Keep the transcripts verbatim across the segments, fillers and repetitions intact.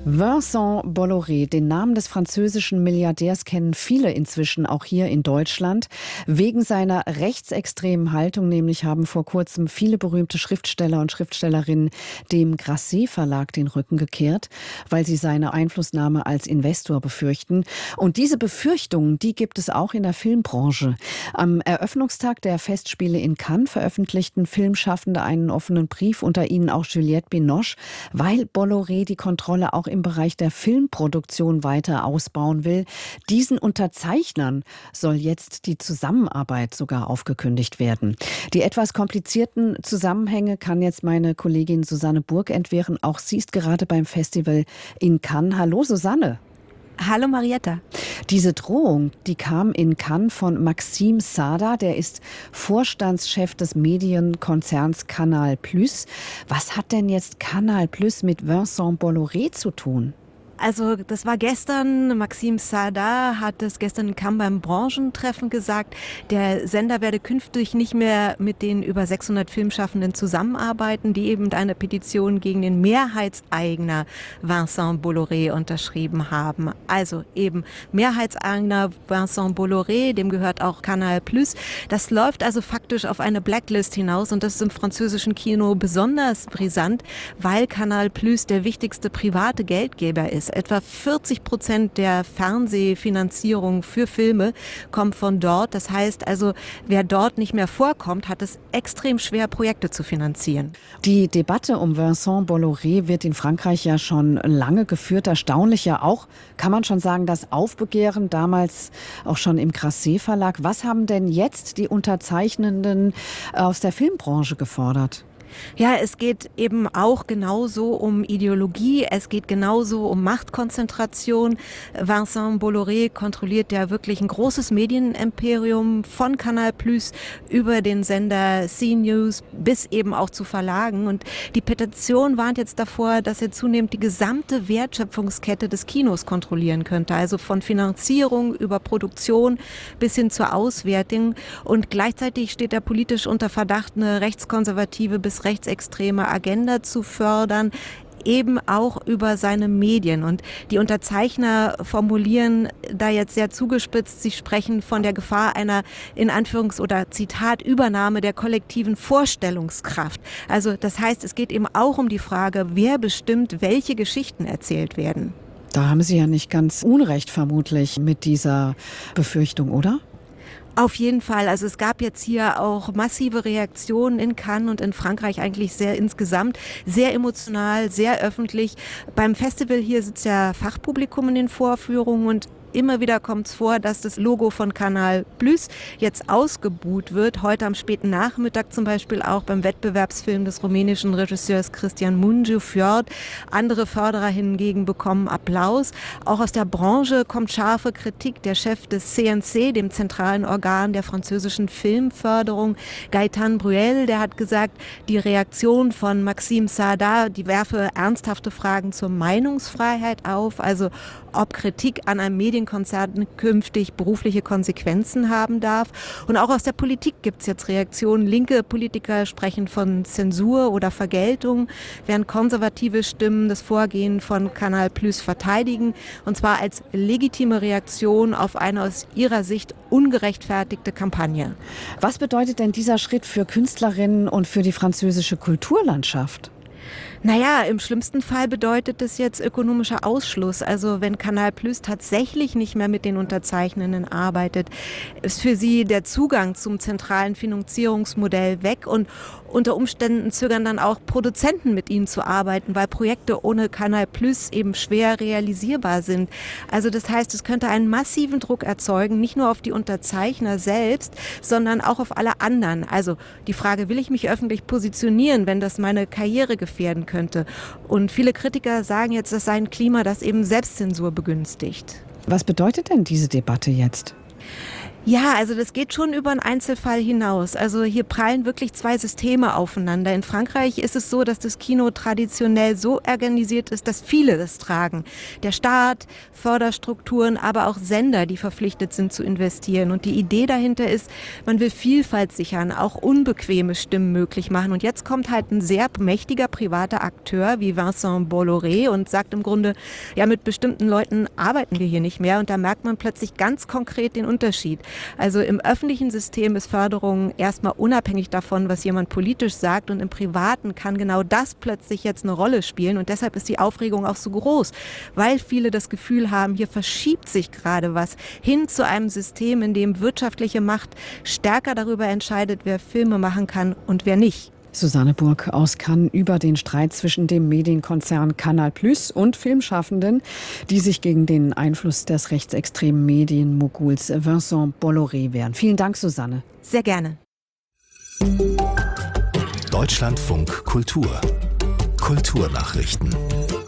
Vincent Bolloré, den Namen des französischen Milliardärs kennen viele inzwischen, auch hier in Deutschland. Wegen seiner rechtsextremen Haltung nämlich haben vor kurzem viele berühmte Schriftsteller und Schriftstellerinnen dem Grasset Verlag den Rücken gekehrt, weil sie seine Einflussnahme als Investor befürchten. Und diese Befürchtungen, die gibt es auch in der Filmbranche. Am Eröffnungstag der Festspiele in Cannes veröffentlichten Filmschaffende einen offenen Brief, unter ihnen auch Juliette Binoche, weil Bolloré die Kontrolle auch im Bereich der Filmproduktion weiter ausbauen will. Diesen Unterzeichnern soll jetzt die Zusammenarbeit sogar aufgekündigt werden. Die etwas komplizierten Zusammenhänge kann jetzt meine Kollegin Susanne Burg entwirren. Auch sie ist gerade beim Festival in Cannes. Hallo Susanne. Hallo Marietta. Diese Drohung, die kam in Cannes von Maxime Saada, der ist Vorstandschef des Medienkonzerns Canal Plus. Was hat denn jetzt Canal Plus mit Vincent Bolloré zu tun? Also das war gestern, Maxime Saada hat es gestern in Cannes beim Branchentreffen gesagt, der Sender werde künftig nicht mehr mit den über sechshundert Filmschaffenden zusammenarbeiten, die eben eine Petition gegen den Mehrheitseigner Vincent Bolloré unterschrieben haben. Also eben Mehrheitseigner Vincent Bolloré, dem gehört auch Canal Plus. Das läuft also faktisch auf eine Blacklist hinaus und das ist im französischen Kino besonders brisant, weil Canal Plus der wichtigste private Geldgeber ist. Etwa vierzig Prozent der Fernsehfinanzierung für Filme kommt von dort. Das heißt also, wer dort nicht mehr vorkommt, hat es extrem schwer, Projekte zu finanzieren. Die Debatte um Vincent Bolloré wird in Frankreich ja schon lange geführt. Erstaunlich ja auch, kann man schon sagen, das Aufbegehren damals auch schon im Grasset Verlag. Was haben denn jetzt die Unterzeichnenden aus der Filmbranche gefordert? Ja, es geht eben auch genauso um Ideologie, es geht genauso um Machtkonzentration. Vincent Bolloré kontrolliert ja wirklich ein großes Medienimperium von Canal Plus über den Sender C-News bis eben auch zu Verlagen. Und die Petition warnt jetzt davor, dass er zunehmend die gesamte Wertschöpfungskette des Kinos kontrollieren könnte. Also von Finanzierung über Produktion bis hin zur Auswertung. Und gleichzeitig steht er politisch unter Verdacht, eine rechtskonservative bis rechtsextreme Agenda zu fördern, eben auch über seine Medien. Und die Unterzeichner formulieren da jetzt sehr zugespitzt, sie sprechen von der Gefahr einer, in Anführungs- oder Zitat, Übernahme der kollektiven Vorstellungskraft. Also das heißt, es geht eben auch um die Frage, wer bestimmt, welche Geschichten erzählt werden. Da haben Sie ja nicht ganz unrecht vermutlich mit dieser Befürchtung, oder? Auf jeden Fall. Also es gab jetzt hier auch massive Reaktionen in Cannes und in Frankreich eigentlich sehr insgesamt, sehr emotional, sehr öffentlich. Beim Festival hier sitzt ja Fachpublikum in den Vorführungen und immer wieder kommt es vor, dass das Logo von Canal Plus jetzt ausgebuht wird. Heute am späten Nachmittag zum Beispiel auch beim Wettbewerbsfilm des rumänischen Regisseurs Cristian Mungiu, Fjord. Andere Förderer hingegen bekommen Applaus. Auch aus der Branche kommt scharfe Kritik. Der Chef des C N C, dem zentralen Organ der französischen Filmförderung, Gaëtan Bruel, der hat gesagt, die Reaktion von Maxime Saada, die werfe ernsthafte Fragen zur Meinungsfreiheit auf. Also ob Kritik an einem Medienkonzern künftig berufliche Konsequenzen haben darf. Und auch aus der Politik gibt es jetzt Reaktionen. Linke Politiker sprechen von Zensur oder Vergeltung, während konservative Stimmen das Vorgehen von Canal Plus verteidigen. Und zwar als legitime Reaktion auf eine aus ihrer Sicht ungerechtfertigte Kampagne. Was bedeutet denn dieser Schritt für Künstlerinnen und für die französische Kulturlandschaft? Naja, im schlimmsten Fall bedeutet es jetzt ökonomischer Ausschluss. Also wenn Canal Plus tatsächlich nicht mehr mit den Unterzeichnenden arbeitet, ist für sie der Zugang zum zentralen Finanzierungsmodell weg und unter Umständen zögern dann auch Produzenten mit ihnen zu arbeiten, weil Projekte ohne Canal Plus eben schwer realisierbar sind. Also das heißt, es könnte einen massiven Druck erzeugen, nicht nur auf die Unterzeichner selbst, sondern auch auf alle anderen. Also die Frage, will ich mich öffentlich positionieren, wenn das meine Karriere gefährden könnte? Und viele Kritiker sagen jetzt, das sei ein Klima, das eben Selbstzensur begünstigt. Was bedeutet denn diese Debatte jetzt? Ja, also das geht schon über einen Einzelfall hinaus. Also hier prallen wirklich zwei Systeme aufeinander. In Frankreich ist es so, dass das Kino traditionell so organisiert ist, dass viele das tragen. Der Staat, Förderstrukturen, aber auch Sender, die verpflichtet sind zu investieren. Und die Idee dahinter ist, man will Vielfalt sichern, auch unbequeme Stimmen möglich machen. Und jetzt kommt halt ein sehr mächtiger privater Akteur wie Vincent Bolloré und sagt im Grunde, ja, mit bestimmten Leuten arbeiten wir hier nicht mehr. Und da merkt man plötzlich ganz konkret den Unterschied. Also im öffentlichen System ist Förderung erstmal unabhängig davon, was jemand politisch sagt, und im Privaten kann genau das plötzlich jetzt eine Rolle spielen, und deshalb ist die Aufregung auch so groß, weil viele das Gefühl haben, hier verschiebt sich gerade was hin zu einem System, in dem wirtschaftliche Macht stärker darüber entscheidet, wer Filme machen kann und wer nicht. Susanne Burg aus Cannes über den Streit zwischen dem Medienkonzern Canal Plus und Filmschaffenden, die sich gegen den Einfluss des rechtsextremen Medienmoguls Vincent Bolloré wehren. Vielen Dank, Susanne. Sehr gerne. Deutschlandfunk Kultur. Kulturnachrichten.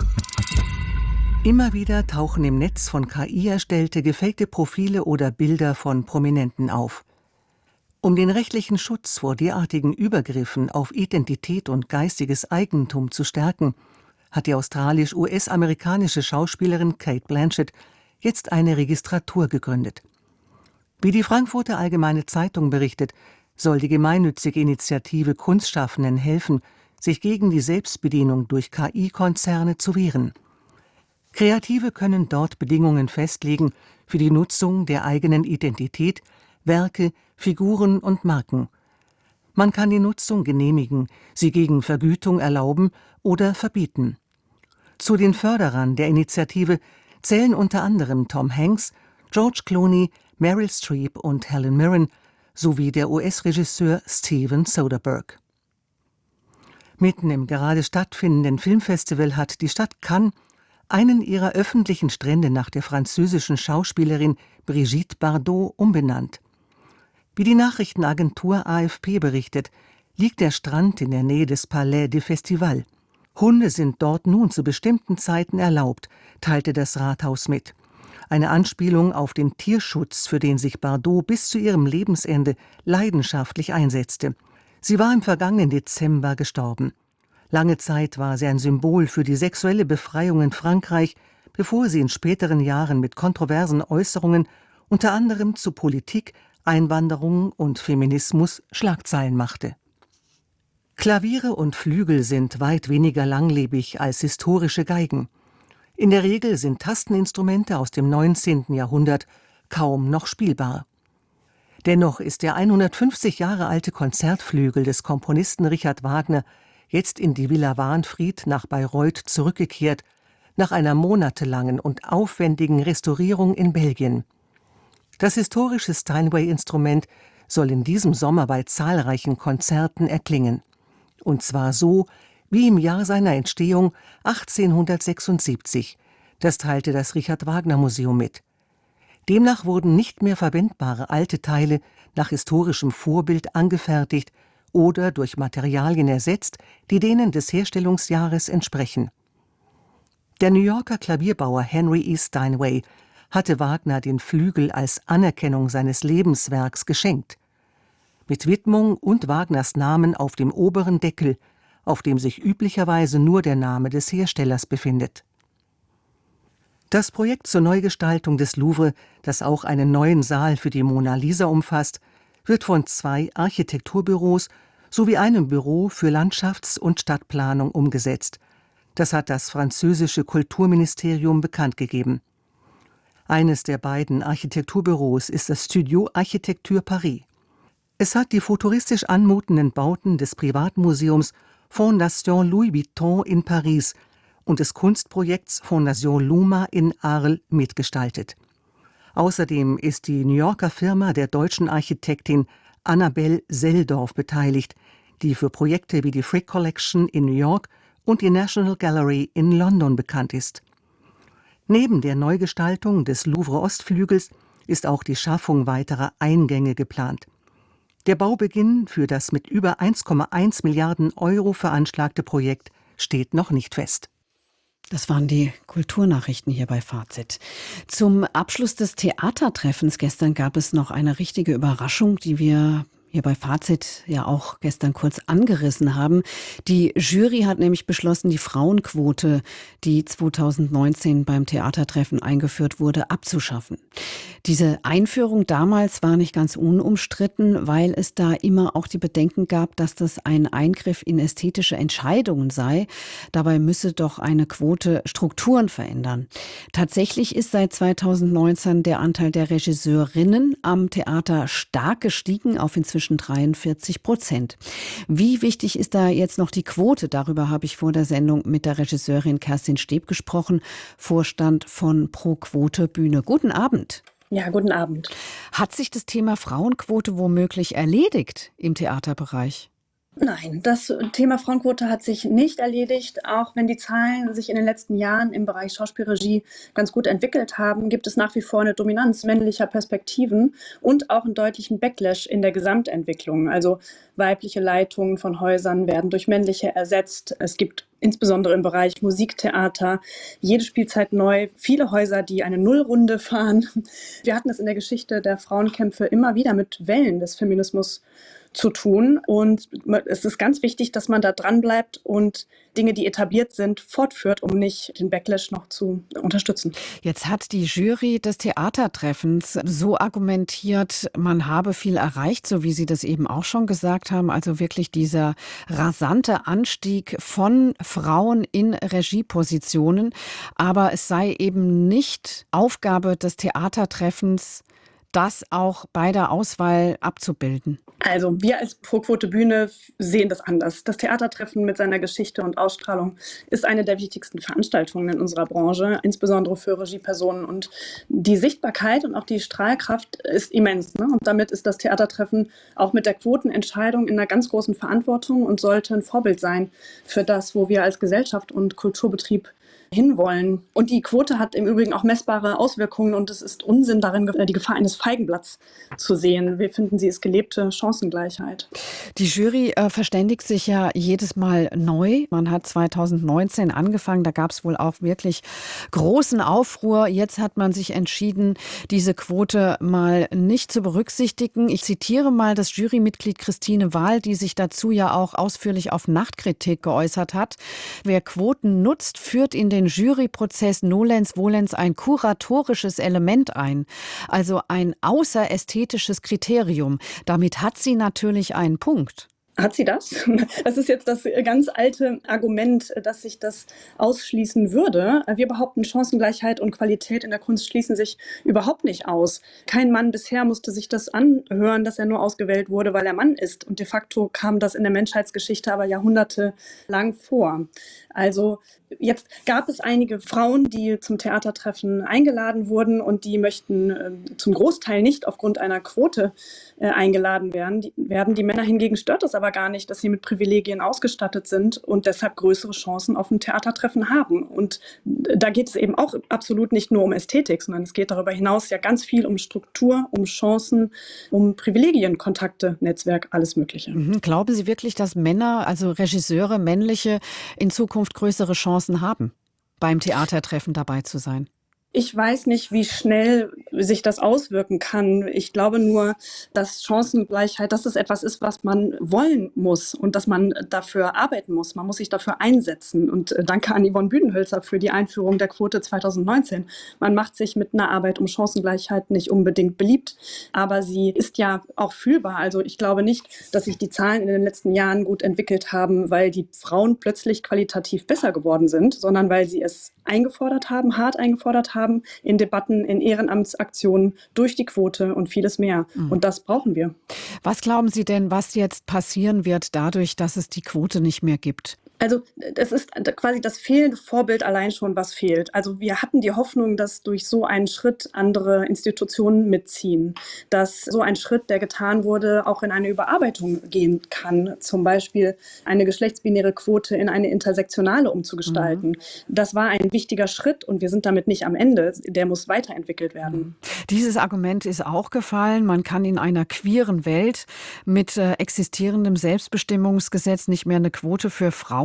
Immer wieder tauchen im Netz von K I erstellte gefakte Profile oder Bilder von Prominenten auf. Um den rechtlichen Schutz vor derartigen Übergriffen auf Identität und geistiges Eigentum zu stärken, hat die australisch-U S-amerikanische Schauspielerin Cate Blanchett jetzt eine Registratur gegründet. Wie die Frankfurter Allgemeine Zeitung berichtet, soll die gemeinnützige Initiative Kunstschaffenden helfen, sich gegen die Selbstbedienung durch K I-Konzerne zu wehren. Kreative können dort Bedingungen festlegen für die Nutzung der eigenen Identität, Werke, Figuren und Marken. Man kann die Nutzung genehmigen, sie gegen Vergütung erlauben oder verbieten. Zu den Förderern der Initiative zählen unter anderem Tom Hanks, George Clooney, Meryl Streep und Helen Mirren sowie der U S-Regisseur Steven Soderbergh. Mitten im gerade stattfindenden Filmfestival hat die Stadt Cannes einen ihrer öffentlichen Strände nach der französischen Schauspielerin Brigitte Bardot umbenannt. Wie die Nachrichtenagentur A F P berichtet, liegt der Strand in der Nähe des Palais des Festivals. Hunde sind dort nun zu bestimmten Zeiten erlaubt, teilte das Rathaus mit. Eine Anspielung auf den Tierschutz, für den sich Bardot bis zu ihrem Lebensende leidenschaftlich einsetzte. Sie war im vergangenen Dezember gestorben. Lange Zeit war sie ein Symbol für die sexuelle Befreiung in Frankreich, bevor sie in späteren Jahren mit kontroversen Äußerungen unter anderem zu Politik, Einwanderung und Feminismus Schlagzeilen machte. Klaviere und Flügel sind weit weniger langlebig als historische Geigen. In der Regel sind Tasteninstrumente aus dem neunzehnten Jahrhundert kaum noch spielbar. Dennoch ist der hundertfünfzig Jahre alte Konzertflügel des Komponisten Richard Wagner jetzt in die Villa Wahnfried nach Bayreuth zurückgekehrt, nach einer monatelangen und aufwendigen Restaurierung in Belgien. Das historische Steinway-Instrument soll in diesem Sommer bei zahlreichen Konzerten erklingen. Und zwar so wie im Jahr seiner Entstehung achtzehnhundertsechsundsiebzig. Das teilte das Richard-Wagner-Museum mit. Demnach wurden nicht mehr verwendbare alte Teile nach historischem Vorbild angefertigt oder durch Materialien ersetzt, die denen des Herstellungsjahres entsprechen. Der New Yorker Klavierbauer Henry E. Steinway hatte Wagner den Flügel als Anerkennung seines Lebenswerks geschenkt. Mit Widmung und Wagners Namen auf dem oberen Deckel, auf dem sich üblicherweise nur der Name des Herstellers befindet. Das Projekt zur Neugestaltung des Louvre, das auch einen neuen Saal für die Mona Lisa umfasst, wird von zwei Architekturbüros sowie einem Büro für Landschafts- und Stadtplanung umgesetzt. Das hat das französische Kulturministerium bekannt gegeben. Eines der beiden Architekturbüros ist das Studio Architecture Paris. Es hat die futuristisch anmutenden Bauten des Privatmuseums Fondation Louis Vuitton in Paris und des Kunstprojekts Fondation Luma in Arles mitgestaltet. Außerdem ist die New Yorker Firma der deutschen Architektin Annabelle Seldorf beteiligt, die für Projekte wie die Frick Collection in New York und die National Gallery in London bekannt ist. Neben der Neugestaltung des Louvre-Ostflügels ist auch die Schaffung weiterer Eingänge geplant. Der Baubeginn für das mit über eins Komma eins Milliarden Euro veranschlagte Projekt steht noch nicht fest. Das waren die Kulturnachrichten hier bei Fazit. Zum Abschluss des Theatertreffens gestern gab es noch eine richtige Überraschung, die wir hier bei Fazit ja auch gestern kurz angerissen haben. Die Jury hat nämlich beschlossen, die Frauenquote, die zweitausendneunzehn beim Theatertreffen eingeführt wurde, abzuschaffen. Diese Einführung damals war nicht ganz unumstritten, weil es da immer auch die Bedenken gab, dass das ein Eingriff in ästhetische Entscheidungen sei. Dabei müsse doch eine Quote Strukturen verändern. Tatsächlich ist seit zweitausendneunzehn der Anteil der Regisseurinnen am Theater stark gestiegen auf inzwischen dreiundvierzig Prozent. Wie wichtig ist da jetzt noch die Quote? Darüber habe ich vor der Sendung mit der Regisseurin Kerstin Steeb gesprochen, Vorstand von Pro Quote Bühne. Guten Abend. Ja, guten Abend. Hat sich das Thema Frauenquote womöglich erledigt im Theaterbereich? Nein, das Thema Frauenquote hat sich nicht erledigt. Auch wenn die Zahlen sich in den letzten Jahren im Bereich Schauspielregie ganz gut entwickelt haben, gibt es nach wie vor eine Dominanz männlicher Perspektiven und auch einen deutlichen Backlash in der Gesamtentwicklung. Also weibliche Leitungen von Häusern werden durch männliche ersetzt. Es gibt insbesondere im Bereich Musiktheater jede Spielzeit neu viele Häuser, die eine Nullrunde fahren. Wir hatten es in der Geschichte der Frauenkämpfe immer wieder mit Wellen des Feminismus zu tun. Und es ist ganz wichtig, dass man da dran bleibt und Dinge, die etabliert sind, fortführt, um nicht den Backlash noch zu unterstützen. Jetzt hat die Jury des Theatertreffens so argumentiert, man habe viel erreicht, so wie Sie das eben auch schon gesagt haben. Also wirklich dieser rasante Anstieg von Frauen in Regiepositionen. Aber es sei eben nicht Aufgabe des Theatertreffens, das auch bei der Auswahl abzubilden. Also wir als Pro Quote Bühne sehen das anders. Das Theatertreffen mit seiner Geschichte und Ausstrahlung ist eine der wichtigsten Veranstaltungen in unserer Branche, insbesondere für Regiepersonen. Und die Sichtbarkeit und auch die Strahlkraft ist immens, ne? Und damit ist das Theatertreffen auch mit der Quotenentscheidung in einer ganz großen Verantwortung und sollte ein Vorbild sein für das, wo wir als Gesellschaft und Kulturbetrieb hinwollen. Und die Quote hat im Übrigen auch messbare Auswirkungen und es ist Unsinn darin, die Gefahr eines Feigenblatts zu sehen. Wir finden, sie ist gelebte Chancengleichheit. Die Jury äh, verständigt sich ja jedes Mal neu. Man hat zweitausendneunzehn angefangen, da gab es wohl auch wirklich großen Aufruhr. Jetzt hat man sich entschieden, diese Quote mal nicht zu berücksichtigen. Ich zitiere mal das Jurymitglied Christine Wahl, die sich dazu ja auch ausführlich auf Nachtkritik geäußert hat. Wer Quoten nutzt, führt in den Juryprozess nolens volens ein kuratorisches Element ein, also ein außerästhetisches Kriterium. Damit hat sie natürlich einen Punkt. Hat sie das? Das ist jetzt das ganz alte Argument, dass sich das ausschließen würde. Wir behaupten, Chancengleichheit und Qualität in der Kunst schließen sich überhaupt nicht aus. Kein Mann bisher musste sich das anhören, dass er nur ausgewählt wurde, weil er Mann ist. Und de facto kam das in der Menschheitsgeschichte aber jahrhundertelang vor. Also jetzt gab es einige Frauen, die zum Theatertreffen eingeladen wurden und die möchten äh, zum Großteil nicht aufgrund einer Quote äh, eingeladen werden. Die, werden. Die Männer hingegen stört es aber gar nicht, dass sie mit Privilegien ausgestattet sind und deshalb größere Chancen auf ein Theatertreffen haben. Und da geht es eben auch absolut nicht nur um Ästhetik, sondern es geht darüber hinaus ja ganz viel um Struktur, um Chancen, um Privilegien, Kontakte, Netzwerk, alles Mögliche. Mhm. Glauben Sie wirklich, dass Männer, also Regisseure, männliche, in Zukunft größere Chancen haben, beim Theatertreffen dabei zu sein? Ich weiß nicht, wie schnell sich das auswirken kann. Ich glaube nur, dass Chancengleichheit, dass es etwas ist, was man wollen muss und dass man dafür arbeiten muss. Man muss sich dafür einsetzen. Und danke an Yvonne Büdenhölzer für die Einführung der Quote zweitausendneunzehn. Man macht sich mit einer Arbeit um Chancengleichheit nicht unbedingt beliebt, aber sie ist ja auch fühlbar. Also ich glaube nicht, dass sich die Zahlen in den letzten Jahren gut entwickelt haben, weil die Frauen plötzlich qualitativ besser geworden sind, sondern weil sie es eingefordert haben, hart eingefordert haben, in Debatten, in Ehrenamtsaktionen, durch die Quote und vieles mehr. Mhm. Und das brauchen wir. Was glauben Sie denn, was jetzt passieren wird dadurch, dass es die Quote nicht mehr gibt? Also das ist quasi das fehlende Vorbild allein schon, was fehlt. Also wir hatten die Hoffnung, dass durch so einen Schritt andere Institutionen mitziehen, dass so ein Schritt, der getan wurde, auch in eine Überarbeitung gehen kann. Zum Beispiel eine geschlechtsbinäre Quote in eine intersektionale umzugestalten. Mhm. Das war ein wichtiger Schritt und wir sind damit nicht am Ende. Der muss weiterentwickelt werden. Dieses Argument ist auch gefallen. Man kann in einer queeren Welt mit äh, existierendem Selbstbestimmungsgesetz nicht mehr eine Quote für Frauen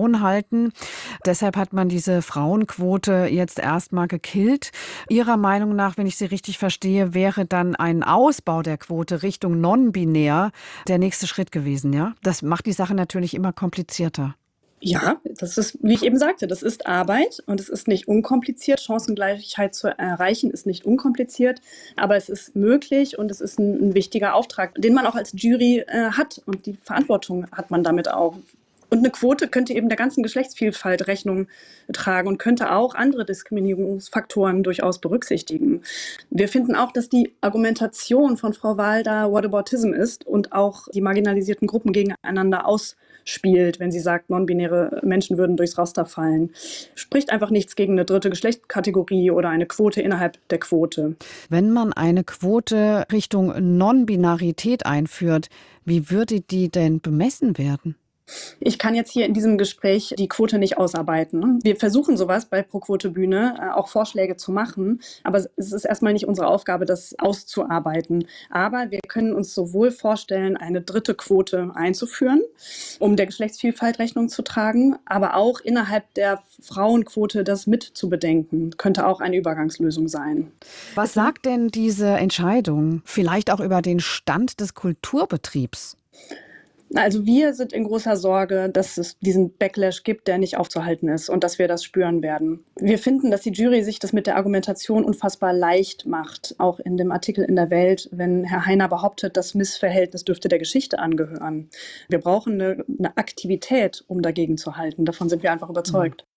Frauen halten. Deshalb hat man diese Frauenquote jetzt erstmal gekillt. Ihrer Meinung nach, wenn ich Sie richtig verstehe, wäre dann ein Ausbau der Quote Richtung non-binär der nächste Schritt gewesen, ja? Das macht die Sache natürlich immer komplizierter. Ja, das ist, wie ich eben sagte, das ist Arbeit und es ist nicht unkompliziert. Chancengleichheit zu erreichen ist nicht unkompliziert, aber es ist möglich und es ist ein, ein wichtiger Auftrag, den man auch als Jury äh, hat und die Verantwortung hat man damit auch. Und eine Quote könnte eben der ganzen Geschlechtsvielfalt Rechnung tragen und könnte auch andere Diskriminierungsfaktoren durchaus berücksichtigen. Wir finden auch, dass die Argumentation von Frau Wahl da Whataboutism ist und auch die marginalisierten Gruppen gegeneinander ausspielt, wenn sie sagt, non-binäre Menschen würden durchs Raster fallen. Spricht einfach nichts gegen eine dritte Geschlechtskategorie oder eine Quote innerhalb der Quote. Wenn man eine Quote Richtung Non-Binarität einführt, wie würde die denn bemessen werden? Ich kann jetzt hier in diesem Gespräch die Quote nicht ausarbeiten. Wir versuchen sowas bei Pro Quote Bühne, äh, auch Vorschläge zu machen, aber es ist erstmal nicht unsere Aufgabe, das auszuarbeiten. Aber wir können uns sowohl vorstellen, eine dritte Quote einzuführen, um der Geschlechtsvielfalt Rechnung zu tragen, aber auch innerhalb der Frauenquote das mit zu bedenken. Könnte auch eine Übergangslösung sein. Was sagt denn diese Entscheidung vielleicht auch über den Stand des Kulturbetriebs? Also wir sind in großer Sorge, dass es diesen Backlash gibt, der nicht aufzuhalten ist und dass wir das spüren werden. Wir finden, dass die Jury sich das mit der Argumentation unfassbar leicht macht, auch in dem Artikel in der Welt, wenn Herr Heiner behauptet, das Missverhältnis dürfte der Geschichte angehören. Wir brauchen eine, eine Aktivität, um dagegen zu halten. Davon sind wir einfach überzeugt.